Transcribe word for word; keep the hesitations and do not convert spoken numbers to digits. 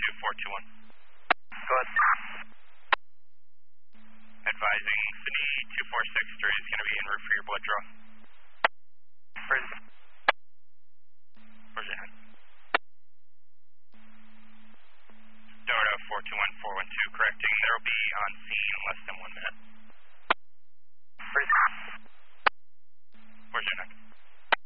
two four two one. Go ahead. Advising Sydney two four six three is going to be en route for your blood draw. Where's it? Where's it at? Dorado four two one four one two, correcting. There will be on scene in less than one minute. Where's it?